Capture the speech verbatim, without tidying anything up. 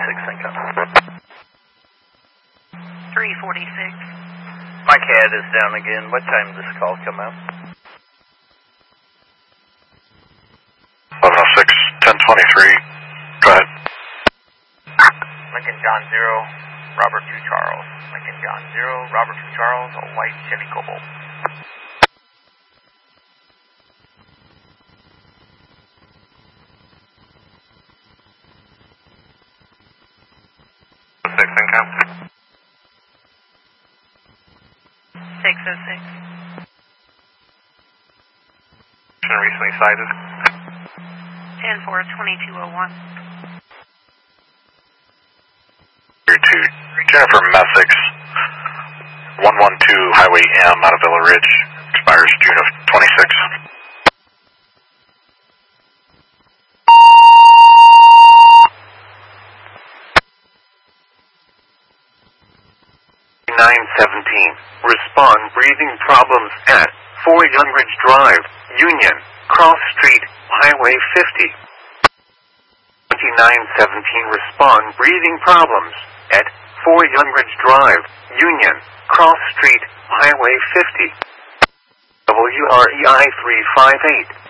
six income. three forty-six. My C A D is down again. What time does this call come out? eleven oh six, ten twenty-three. Go ahead. Lincoln John Zero, Robert two Charles. Lincoln John Zero, Robert two Charles, a white Chevy Cobalt. Six income. six oh six. Recently cited. ten four, twenty-two oh one. To Jennifer Messick, one one two Highway M out of Villa Ridge, expires June of twenty-six. nine seventeen. Respond breathing problems at four Youngridge Drive, Union, Cross Street, Highway fifty. twenty-nine seventeen. Respond breathing problems at four Youngridge Drive, Union, Cross Street, Highway fifty. W R E I three five eight.